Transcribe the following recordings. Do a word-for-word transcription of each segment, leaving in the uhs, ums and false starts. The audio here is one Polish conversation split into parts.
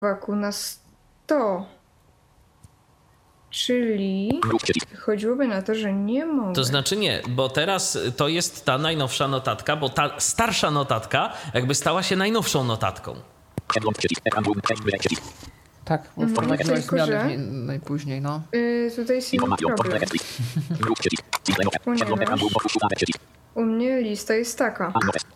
suwaku na sto. Czyli chodziłoby na to, że nie mogę. To znaczy nie, bo teraz to jest ta najnowsza notatka, bo ta starsza notatka jakby stała się najnowszą notatką. Tak, bo Mhm, wprowadziłeś tylko, zmiany że- w nie- najpóźniej, no. Yy, tutaj jest inny problem. Ponieważ u mnie lista jest taka.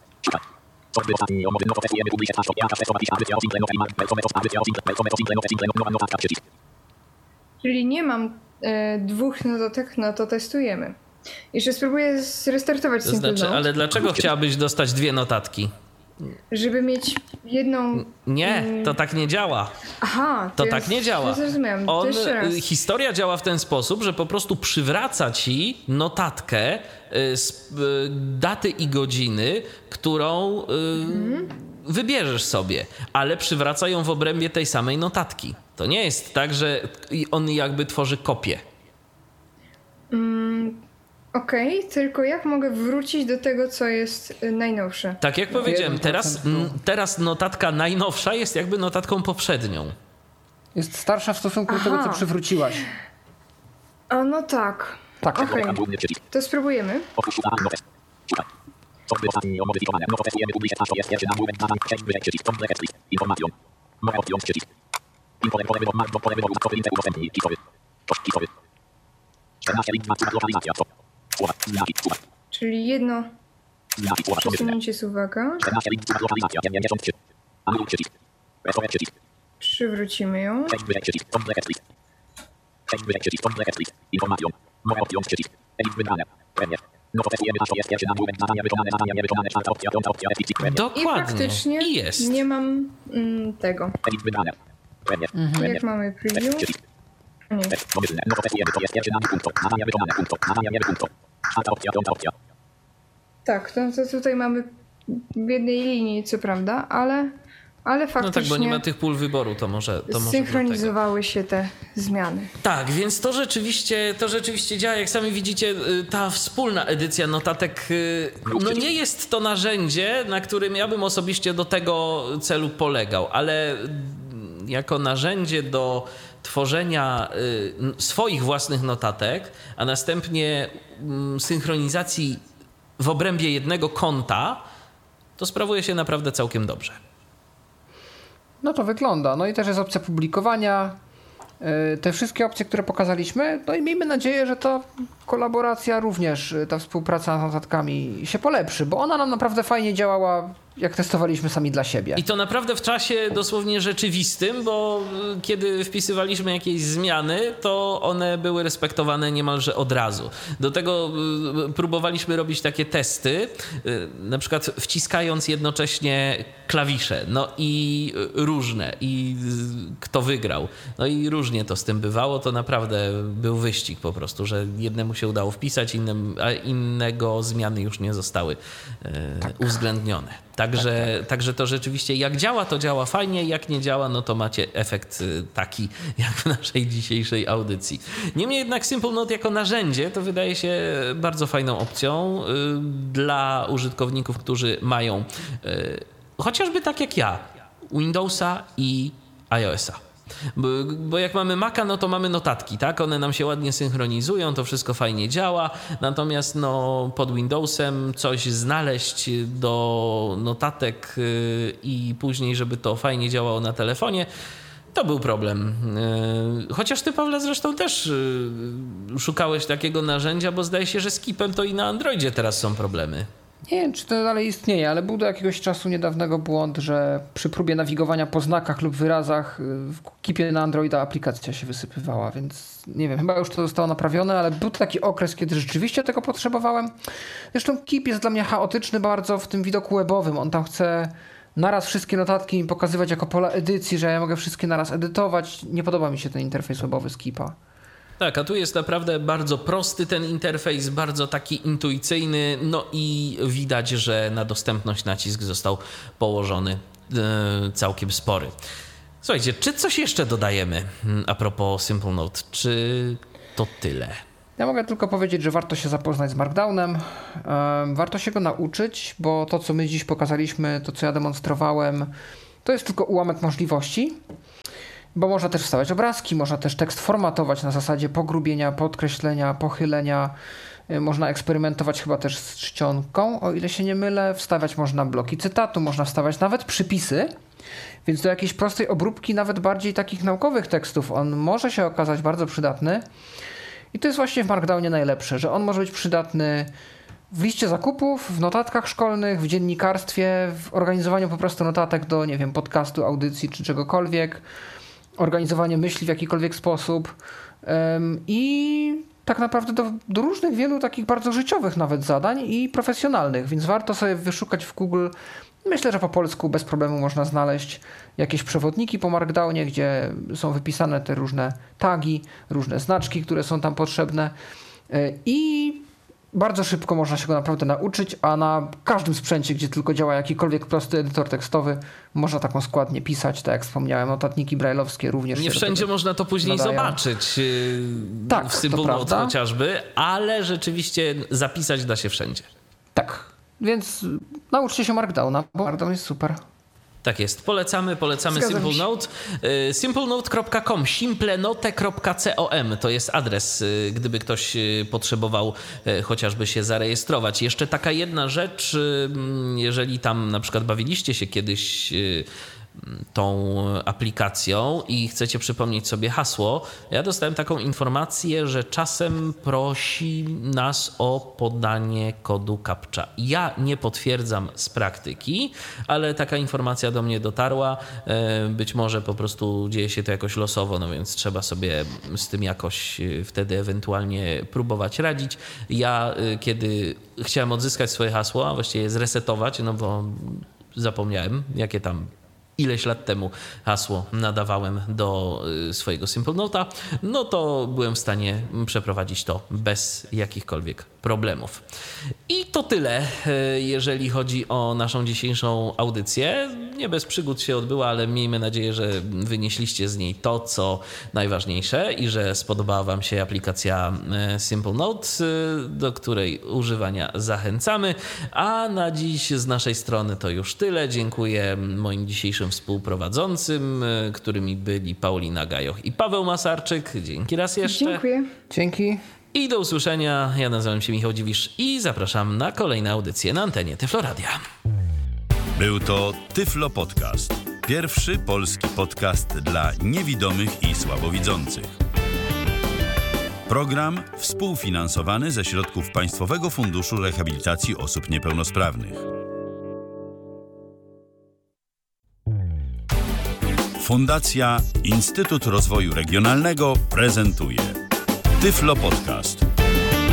Czyli nie mam e, dwóch notatek, no to testujemy. Jeszcze spróbuję zrestartować To Simple znaczy, Note, ale dlaczego chciałabyś dostać dwie notatki? żeby mieć jedną... Nie, to tak nie działa. Aha, To ja tak nie działa. Nie zrozumiałem. To On, jeszcze raz. y, historia działa w ten sposób, że po prostu przywraca ci notatkę y, z y, daty i godziny, którą y, Mhm. wybierzesz sobie, ale przywraca ją w obrębie tej samej notatki. To nie jest tak, że on jakby tworzy kopię. Mm, Okej, tylko jak mogę wrócić do tego, co jest y, najnowsze? Tak jak powiedziałem, jeden procent teraz, w dół. n- teraz notatka najnowsza jest jakby notatką poprzednią. Jest starsza w stosunku do tego, co Aha. przywróciłaś. A no tak. Tak. Okej, to spróbujemy. Czyli jedno przesunięcie suwaka. Przywrócimy ją. I Dokładnie. faktycznie I jest. nie mam mm, tego. Jak mamy preview? Nie. Tak, to, to tutaj mamy w jednej linii, co prawda, ale, ale No faktycznie tak, bo nie ma tych pól wyboru, to może to może synchronizowały się te zmiany. Tak, więc to rzeczywiście, to rzeczywiście działa. Jak sami widzicie, y, ta wspólna edycja notatek, y, no nie jest to narzędzie, na którym ja bym osobiście do tego celu polegał, ale y, jako narzędzie do tworzenia y, n- swoich własnych notatek, a następnie mm, synchronizacji w obrębie jednego konta, to sprawuje się naprawdę całkiem dobrze. No to wygląda. No i też jest opcja publikowania. Yy, Te wszystkie opcje, które pokazaliśmy, no i miejmy nadzieję, że ta kolaboracja również, yy, ta współpraca nad notatkami się polepszy, bo ona nam naprawdę fajnie działała, jak testowaliśmy sami dla siebie. I to naprawdę w czasie dosłownie rzeczywistym, bo y, kiedy wpisywaliśmy jakieś zmiany, to one były respektowane niemalże od razu. Do tego y, próbowaliśmy robić takie testy, y, na przykład wciskając jednocześnie klawisze, no i y, różne, i y, kto wygrał. No i różnie to z tym bywało, to naprawdę był wyścig po prostu, że jednemu się udało wpisać, innym, a innego zmiany już nie zostały y, uwzględnione. Także, tak, tak. także to rzeczywiście jak działa, to działa fajnie, jak nie działa, no to macie efekt taki jak w naszej dzisiejszej audycji. Niemniej jednak Simple Note jako narzędzie to wydaje się bardzo fajną opcją y, dla użytkowników, którzy mają y, chociażby tak jak ja, Windowsa i iOS-a. Bo, bo jak mamy Maca, no to mamy notatki, tak? One nam się ładnie synchronizują, to wszystko fajnie działa, natomiast no, pod Windowsem coś znaleźć do notatek yy, i później, żeby to fajnie działało na telefonie, to był problem. Yy, chociaż ty, Pawle, zresztą też yy, szukałeś takiego narzędzia, bo zdaje się, że z Keepem to i na Androidzie teraz są problemy. Nie wiem, czy to dalej istnieje, ale był do jakiegoś czasu niedawnego błąd, że przy próbie nawigowania po znakach lub wyrazach w Keepie na Androida aplikacja się wysypywała, więc nie wiem, chyba już to zostało naprawione, ale był taki okres, kiedy rzeczywiście tego potrzebowałem. Zresztą Keep jest dla mnie chaotyczny bardzo w tym widoku webowym. On tam chce naraz wszystkie notatki mi pokazywać jako pola edycji, że ja mogę wszystkie naraz edytować. Nie podoba mi się ten interfejs webowy z Keepa. Tak, a tu jest naprawdę bardzo prosty ten interfejs, bardzo taki intuicyjny, no i widać, że na dostępność nacisk został położony yy, całkiem spory. Słuchajcie, czy coś jeszcze dodajemy a propos Simple Note, czy to tyle? Ja mogę tylko powiedzieć, że warto się zapoznać z Markdownem, um, warto się go nauczyć, bo to, co my dziś pokazaliśmy, to, co ja demonstrowałem, to jest tylko ułamek możliwości. bo można też wstawiać obrazki, można też tekst formatować na zasadzie pogrubienia, podkreślenia, pochylenia. Można eksperymentować chyba też z czcionką, o ile się nie mylę. Wstawiać można bloki cytatu, można wstawiać nawet przypisy. Więc do jakiejś prostej obróbki, nawet bardziej takich naukowych tekstów, on może się okazać bardzo przydatny. I to jest właśnie w Markdownie najlepsze, że on może być przydatny w liście zakupów, w notatkach szkolnych, w dziennikarstwie, w organizowaniu po prostu notatek do, nie wiem, podcastu, audycji czy czegokolwiek, organizowanie myśli w jakikolwiek sposób um, i tak naprawdę do, do różnych, wielu takich bardzo życiowych nawet zadań i profesjonalnych, więc warto sobie wyszukać w Google. Myślę, że po polsku bez problemu można znaleźć jakieś przewodniki po Markdownie, gdzie są wypisane te różne tagi, różne znaczki, które są tam potrzebne i bardzo szybko można się go naprawdę nauczyć, a na każdym sprzęcie, gdzie tylko działa jakikolwiek prosty edytor tekstowy, można taką składnię pisać, tak jak wspomniałem, notatniki brajlowskie również. Nie wszędzie można to później nadają. zobaczyć, tak, w Simple Note chociażby, ale rzeczywiście zapisać da się wszędzie. Tak, więc nauczcie się Markdowna, bo Markdown jest super. Tak jest. Polecamy, polecamy Zgadzam Simple się. Note. simplenote kropka com, simplenote kropka com to jest adres, gdyby ktoś potrzebował chociażby się zarejestrować. Jeszcze taka jedna rzecz, jeżeli tam na przykład bawiliście się kiedyś tą aplikacją i chcecie przypomnieć sobie hasło, ja dostałem taką informację, że czasem prosi nas o podanie kodu captcha. Ja nie potwierdzam z praktyki, ale taka informacja do mnie dotarła. Być może po prostu dzieje się to jakoś losowo, no więc trzeba sobie z tym jakoś wtedy ewentualnie próbować radzić. Ja kiedy chciałem odzyskać swoje hasło, a właściwie zresetować, no bo zapomniałem, jakie tam ileś lat temu hasło nadawałem do swojego Simple Note'a, no to byłem w stanie przeprowadzić to bez jakichkolwiek problemów. I to tyle, jeżeli chodzi o naszą dzisiejszą audycję. Nie bez przygód się odbyła, ale miejmy nadzieję, że wynieśliście z niej to, co najważniejsze i że spodobała wam się aplikacja Simple Note, do której używania zachęcamy. A na dziś z naszej strony to już tyle. Dziękuję moim dzisiejszym współprowadzącym, którymi byli Paulina Gajoch i Paweł Masarczyk. Dzięki raz jeszcze. Dziękuję. Dzięki. I do usłyszenia. Ja nazywam się Michał Dziwisz i zapraszam na kolejne audycje na antenie Tyflo Radia. Był to Tyflo Podcast. Pierwszy polski podcast dla niewidomych i słabowidzących. Program współfinansowany ze środków Państwowego Funduszu Rehabilitacji Osób Niepełnosprawnych. Fundacja Instytut Rozwoju Regionalnego prezentuje Tyflo Podcast.